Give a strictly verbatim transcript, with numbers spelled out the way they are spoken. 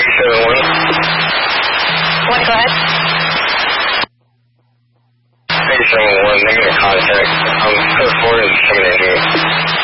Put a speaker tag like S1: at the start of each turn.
S1: seven one.
S2: What, go ahead?
S1: eight seven one, negative contact. I'm code four is coming in here.